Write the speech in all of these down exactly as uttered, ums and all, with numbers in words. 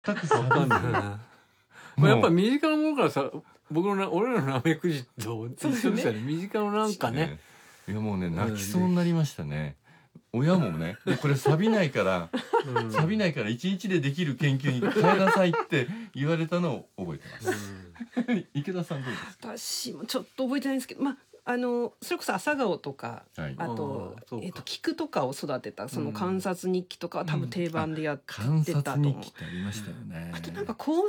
全くわかんないなまあやっぱ身近なものからさ、僕のな俺らのナメクジと一緒でしたね。身近ななんかね、 いやもうね泣きそうになりましたね。親もね、でこれ錆びないから、うん、錆びないから一日でできる研究に変えなさいって言われたのを覚えてます、うん、池田さんどうですか？ 私もちょっと覚えてないんですけど、まああのそれこそ朝顔とか、はい、あとあえー、と菊とかを育てたその観察日記とかは多分定番でやってたと思う、うん、 観察日記ってありましたよね、 うん、あとなんか工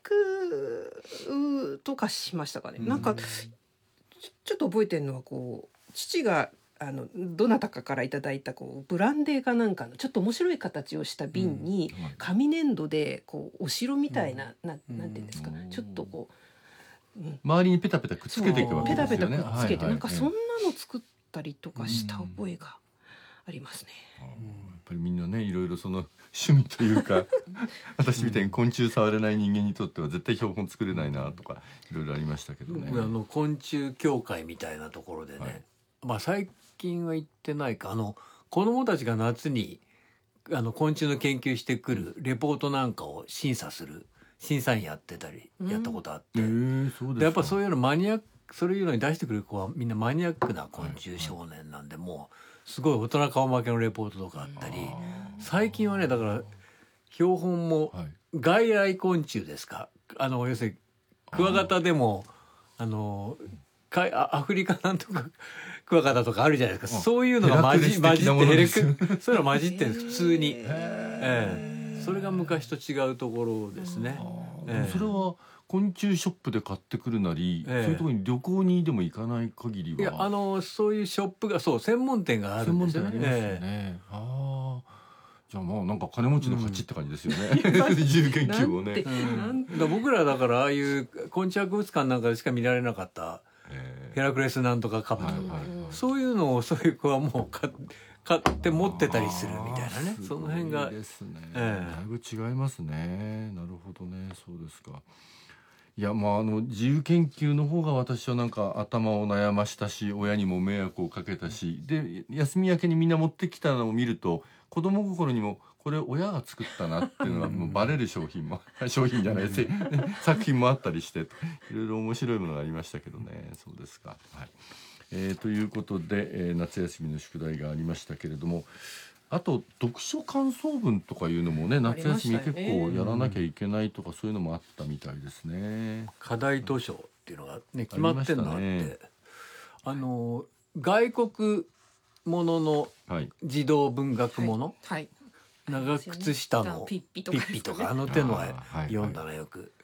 作とかしましたかね、うん、なんかちょっと覚えてるのはこう父があのどなたかからいただいたこうブランデーかなんかのちょっと面白い形をした瓶に紙粘土でこうお城みたいな、うん、な, なんていうんですか、うん、ちょっとこう、うん、 周りにペタペタくっつけていくわけですよね。 ペタペタくっつけて、はいはい、なんかそんなの作ったりとかした覚えがありますね、 うん、やっぱりみんなねいろいろその趣味というか私みたいに昆虫触れない人間にとっては絶対標本作れないなとかいろいろありましたけどね、 うん、あの昆虫協会みたいなところでね、はい、まあ最近は行ってないか、あの子どもたちが夏にあの昆虫の研究してくるレポートなんかを審査する審査員やってたり、うん、やったことあって、でやっぱそういうのマニアック、そういうのに出してくる子はみんなマニアックな昆虫少年なんで、はいはい、もうすごい大人顔負けのレポートとかあったり、最近はねだから標本も外来昆虫ですか、あの要するにクワガタでもあのアフリカなんとかクワガタとかあるじゃないですか、そういうのが混じ混じってヘレクそういうの混じってる普通に、ええ、それが昔と違うところですね、 ええ、それは昆虫ショップで買ってくるなり、ええ、そういうところに旅行にでも行かない限りは、 いやあのそういうショップがそう専門店があるんですよね。 専門店ありますよね、ええ、あじゃあまあなんか金持ちの勝ちって感じですよね、うん、自由研究をね、 うん、だ僕らだからああいう昆虫博物館なんかでしか見られなかったヘラクレスなんとかカブとか、はいはいはい、そういうのをそういう子はもう買買って持ってたりするみたいなね、その辺がですね、えー、だいぶ違いますね。なるほどね、そうですか。いやまああの自由研究の方が私はなんか頭を悩ましたし親にも迷惑をかけたし、で休み明けにみんな持ってきたのを見ると子供心にもこれ親が作ったなっていうのがもうバレる商品も商品じゃないです作品もあったりしていろいろ面白いものがありましたけどね。そうですか、はいえー、ということで、えー、夏休みの宿題がありましたけれども、あと読書感想文とかいうのもね夏休み結構やらなきゃいけないとかそういうのもあったみたいですね。 課題図書っていうのがね決まってんのがあって、あの外国ものの児童文学もの、はいはい長靴下のピッピと か, ピッピとかあの手のは読んだらよく、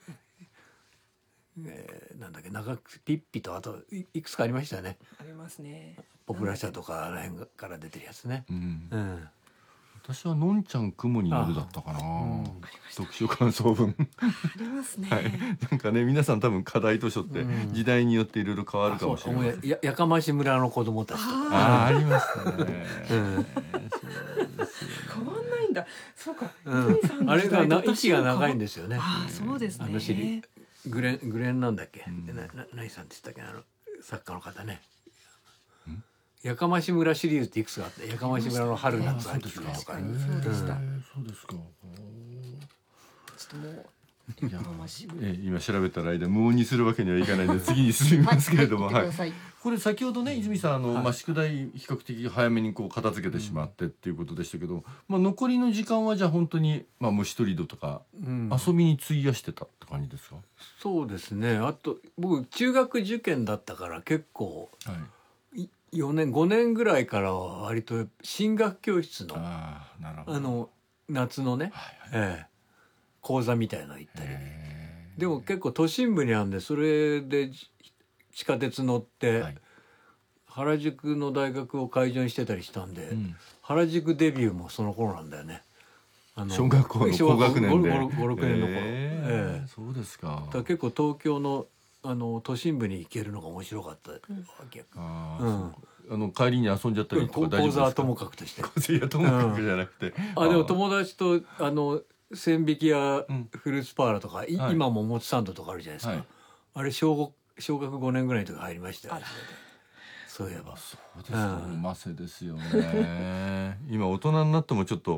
えー、なんだっけ長靴ピッピとあと い, いくつかありましたね。 ありますね。 ポプラ社とかあの辺から出てるやつね、うんうん、 私はのんちゃん雲に乗るだったかな、うん、読書感想文ありますね、 はい、なんかね皆さん多分課題図書って時代によっていろいろ変わるかもしれない、うん、 や, やかまし村の子供たちとかあ あ, ありましたね、うん変わんないんだ。そうか、 うん、あれがな息が長いんですよね。 あそうですね。 あのシリグレングレンなんだっけ、うん、なな何さんって言ったっけあの作家の方ね。やかまし村シリーズっていくつかあって、やかまし村の春夏秋冬とか、 そうでした。 そうですか。ちょっともう。 いやえ今調べたら間無音にするわけにはいかないので次に進みますけれども、はいはい、これ先ほどね泉さんあの、はいまあ、宿題比較的早めにこう片付けてしまってっていうことでしたけど、うんまあ、残りの時間はじゃあ本当に、まあ、虫取り戸とか、うん、遊びに費やしてたって感じですか？ そうですね。あと僕中学受験だったから結構、はい、よねんごねんぐらいからは割と進学教室の あ, なるほどあの夏のね、はいはいええ講座みたいなの行ったり、でも結構都心部にあるんでそれで地下鉄乗って、はい、原宿の大学を会場にしてたりしたんで、うん、原宿デビューもその頃なんだよね。 あの小学校の高学年でごろくねんの頃、 えーえー、そうですか。 だから結構東京のあの都心部に行けるのが面白かったわけ、うんあうん、あの帰りに遊んじゃったりとか大丈夫ですか？講座はともかくとしていやともかくじゃなくて、 うん、あでも友達とあの千匹やフルーツパーラーとか、うん、今ももつサンドとかあるじゃないですか、はい、あれ小学小学ごねんぐらいの時入りましたよ、ね、そういえばそうですか、うませですよね今大人になってもちょっと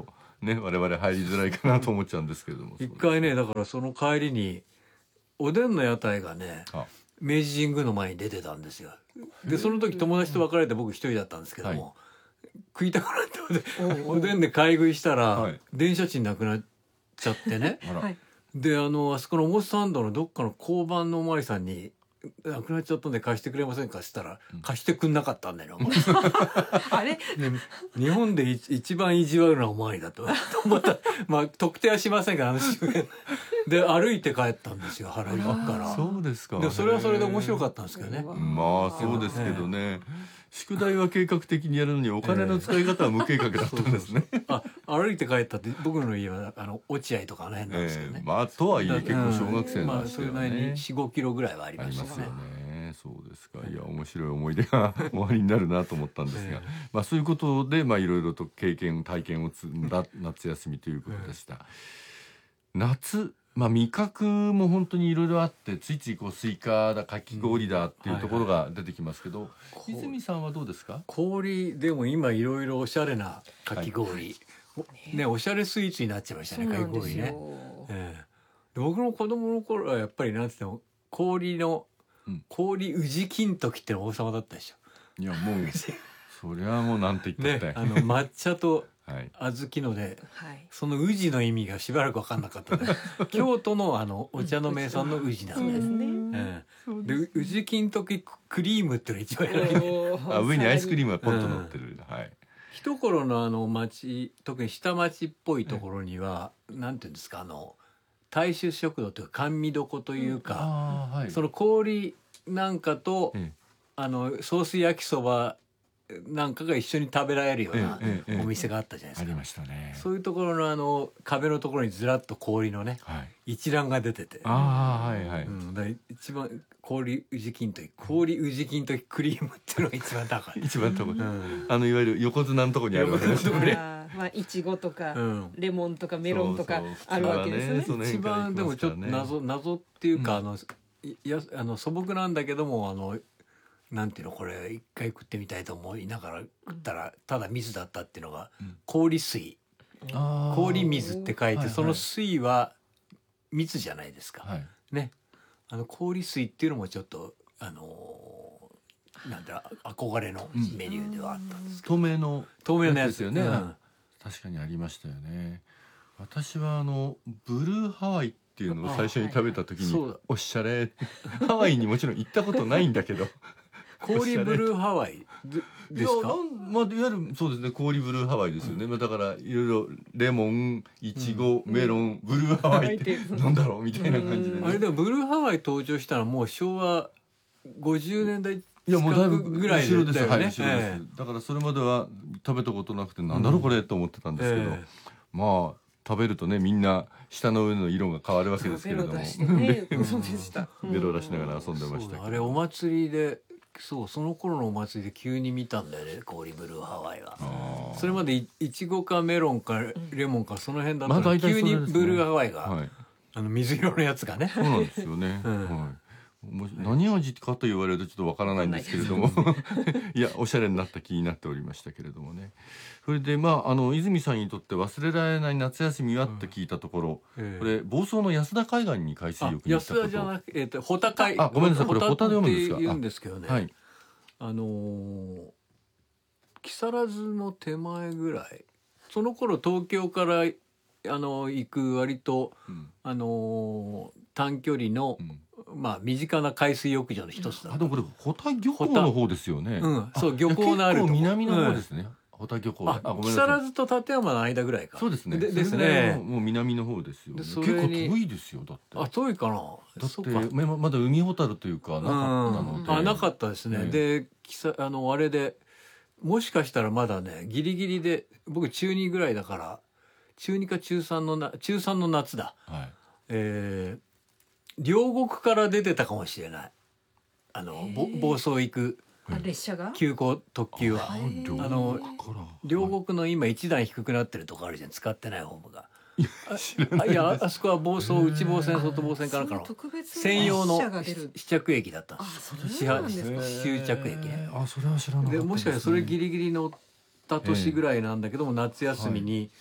ね我々入りづらいかなと思っちゃうんですけれども一回ねだからその帰りにおでんの屋台がねあ明治神宮の前に出てたんですよ。でその時友達と別れて僕一人だったんですけども、 はい食いたくなっておでおおでんで買い食いしたら、 はい電車賃なくなっちゃってねあら、 はい。 であのあそこの表参道のどっかの交番のおまわりさんに「なくなっちゃったんで貸してくれませんか?」って言ったら、 うん貸してくんなかったんだよねおまわりさんあれ、 で日本でい一番意地悪なおまわりだと思ったまあ特定はしませんがあの周辺で歩いて帰ったんですよ原宿からそうですか。 でそれはそれで面白かったんですけどね。 まあそうですけどね、宿題は計画的にやるのにお金の使い方は無計画だったんですね。 あ歩いて帰ったって僕の家はあの落合とかあの辺なんですけどね、 ええまあとはいえだ結構小学生まあなんですけどそれなりにね。 よん、ごキロぐらいはありあましたねりますよね。そうですか。いや面白い思い出が終わりになるなと思ったんですが、 ええまあそういうことでまあいろいろと経験体験を積んだ夏休みということでした。夏まあ味覚も本当にいろいろあってついついこうスイカだかき氷だっていうところが出てきますけど、 こう泉さんはどうですか？ 氷でも今いろいろおしゃれなかき氷、おねおしゃれスイーツになっちゃいましたそうねかなんですよ。 き氷ね、ええで僕の子供の頃はやっぱりなんて言っても氷の、 うん氷宇治金時っての王様だったでしょ。 いやもうそれはもうなんて言ったって、 ねあの抹茶とはい。 小豆のではい。 その宇治の意味がしばらく分かんなかったね京都のあのお茶の名産の宇治なそうんです、 ですね。 ええでう宇治金時クリームっていうのが一番偉いあ上にアイスクリーム。 ムがポンと乗ってる、はい。 一頃のあの町特に下町っぽいところには、なんていうんですかあの大衆食堂というか甘味床というか、 ああはい。 その氷なんかと、 えあのソース焼きそばなんかが一緒に食べられるようなえええええお店があったじゃないですか、 ありましたね。 そういうところのあの壁のところにずらっと氷のねはい。 一覧が出てて、 ああはいはい。 うん、だから一番氷宇治金時氷宇治金時クリームっていうのが一番高い、 一番とこ、 うんあのいわゆる横綱のとこにあるわけです横綱のとこねあーまあいちごとか、 うん、 レモンとかメロンとかそうそうあるわけですね。 普通はね一番でもちょっと謎謎っていうか、 うんあのいやあの素朴なんだけどもあのなんていうのこれ一回食ってみたいと思いながら食ったらただ水だったっていうのが、 うん氷水あー氷水って書いて、 はいはいその水は蜜じゃないですか、 はい。 ねあの氷水っていうのもちょっとあのーなんだ憧れのメニューではあったんですけど、 透明の透明のやつですよね、 うん確かにありましたよね。私はあのブルーハワイっていうのを最初に食べた時に、 あそうだおしゃれハワイにもちろん行ったことないんだけど氷ブルーハワイでですかいやなんまあ、いわゆるそうですね氷ブルーハワイですよね、まあだからいろいろレモンいちご、メロンブルーハワイってなんだろうみたいな感じで、ね、 あれでもブルーハワイ登場したのはもう昭和ごじゅうねんだいいやもうだいぶぐらい後ろです、 だよねはい後ろです、 えだからそれまでは食べたことなくてなんだろうこれと思ってたんですけど、 えまあ食べるとねみんな舌の上の色が変わるわけですけれどもベロ出してね。そうでした。 ベロ出しながら遊んでましたけど、 そうだあれお祭りでそうその頃のお祭りで急に見たんだよね氷ブルーハワイは。 あーそれまでいいちごかメロンかレモンかその辺だったまあ大体のに急それですねにブルーハワイが、 はい、 あの水色のやつがねそうなんですよね、 うんはいもし何味かと言われるとちょっとわからないんですけれどもいやおしゃれになった気になっておりましたけれどもね。それでまああの泉さんにとって忘れられない夏休みはって聞いたところ、 ええこれ房総の安田海岸に海水あ浴に行ったこと安田じゃなくて、えっと穂高いあごめんなさいこれ穂田で読むんですかって言うんですけどね、 はいあのー木更津の手前ぐらいその頃東京からあの行く割とうんあのー短距離の、 うんまあ身近な海水浴場の一つだあでもこれ穂田漁港の方ですよね。 うんそうあ漁港のあるとこ結構南の方ですね。穂田漁港。 あ木ごめんなさい。 更津と館山の間ぐらいかそうですね。 でですそれぐらいのねもう南の方ですよね。 で結それに構遠いですよだって。 あ遠いかなだそうかってままだ海ほたるというかなかったので。 あなかったですね、 ねできさあのあれでもしかしたらまだねギリギリで僕中にぐらいだから中にか中さんのな中さんの夏だはい。 えー、両国から出てたかもしれないあのぼ房総行くあ列車が。 急行特急はあへー両あの国から。 両国の今一段低くなってるとこあるじゃん使ってないホームが知らないあいやあそこは房総内房線外房線からかの特別専用の列車が出る。 試着駅だったんあですそう始なん発ですか。 終着駅ねあそれは知らなかったでもしかしたらそれギリリギリ乗った年ぐらいなんだけども、夏休みに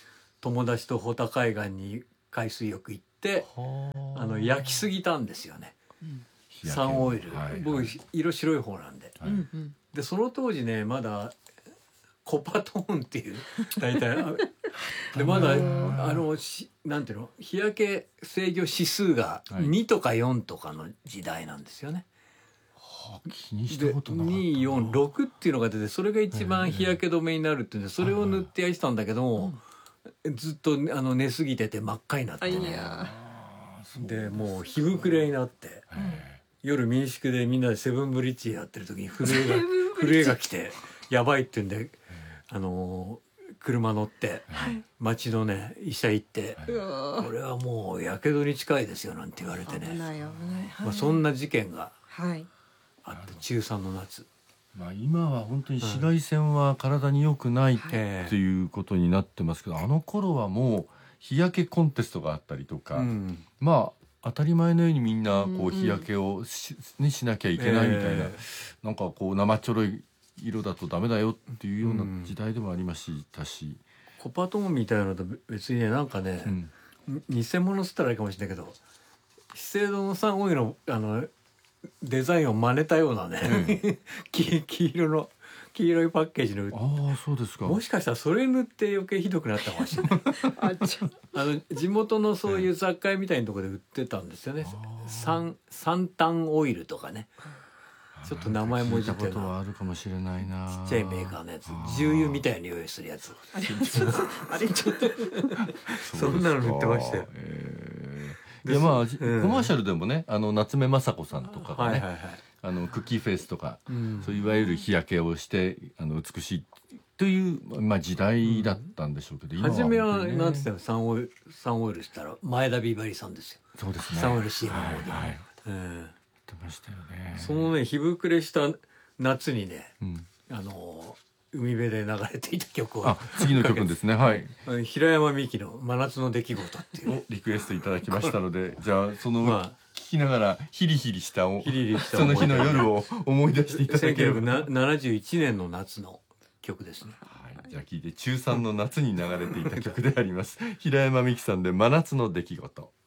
友達と穂田海岸に海水浴行ってあの焼きすぎたんですよね、サンオイル、 はいはい、 僕色白い方なんで、 はい、 でその当時ねまだコパトーンっていう大体でまだあのしなんていうの日焼け制御指数がにとかよんとかの時代なんですよね。 はあ、気にしたことなかったな。 に、よん、ろくっていうのが出てそれが一番日焼け止めになるっていうんでそれを塗ってやってたんだけども、ずっとあの寝すぎてて真っ赤になってね、でもう日膨れになって、夜民宿でみんなでセブンブリッジやってる時に震えが震えが来てやばいって言うんで、あのー、車乗って町のね医者行って、はい、これはもうやけどに近いですよなんて言われてね、 危ない危ない、はい、 まあ、そんな事件がはいあって中さんの夏、 まあ、今は本当に紫外線は体に良くないっていうことになってますけど、あの頃はもう日焼けコンテストがあったりとか、うん、まあ当たり前のようにみんなこう日焼けを し,、ね、しなきゃいけないみたいな、えー、なんかこう生ちょろい色だとダメだよっていうような時代でもありましたし、うん、 コパトーンみたいなのと別にねなんかね、うん、偽物っつったらいいかもしれないけど資生堂のサンオイルのあのデザインを真似たようなね、うん、黄, 黄色の黄色いパッケージのああそうですか、 もしかしたらそれ塗って余計ひどくなったかもしれないあの地元のそういう雑貨屋みたいなところで売ってたんですよね、サンサンタンオイルとかね、ちょっと名前もじってることはあるかもしれないな、 ちっちゃいメーカーのやつ、重油みたいな匂いするやつあれちょっとそんなの塗ってましたよ、 えー、いやまあ、うん、コマーシャルでもねあの夏目雅子さんとかがね、はいはいはい、あのクッキーフェイスとか、うん、そういわゆる日焼けをしてあの美しいという、まあ、時代だったんでしょうけど、 うん、今は、ね、初めはなんて言ったらサンオイルサンオイルしたら前田美波里さんですよ。 そうですね、 サンオイル シーエム の方で、 はいはい、うんましたよね、 そのね日膨れした夏にね、うん、あの海辺で流れていた曲をあ次の曲ですねはい平山みきの真夏の出来事っていうリクエストいただきましたのでじゃあその、まあ、聞きながらヒリヒリしたヒリヒリしたその日の夜を思い出していただければせんきゅうひゃくななじゅういちねんの夏の曲ですね、 はい、じゃあ聞いて中さんの夏に流れていた曲であります平山みきさんで真夏の出来事。